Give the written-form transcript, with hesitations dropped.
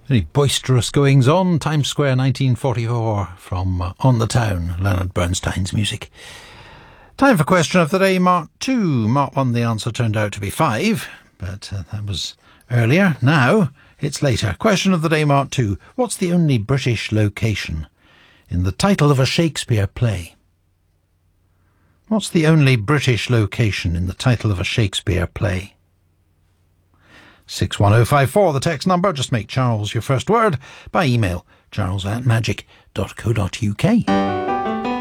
Very boisterous goings on, Times Square 1944 from On the Town, Leonard Bernstein's music. Time for question of the day, Mark 2. Mark 1, the answer turned out to be 5, but that was earlier. Now it's later. Question of the day, Mark 2. What's the only British location in the title of a Shakespeare play? What's the only British location in the title of a Shakespeare play? 61054, the text number. Just make Charles your first word by email, charles@magic.co.uk.